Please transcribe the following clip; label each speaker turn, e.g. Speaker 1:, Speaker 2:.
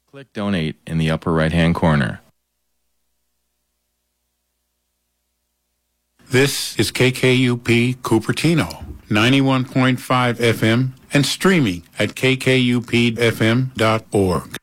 Speaker 1: Click Donate in the upper right-hand corner.
Speaker 2: This is KKUP Cupertino, 91.5 FM and streaming at kkupfm.org.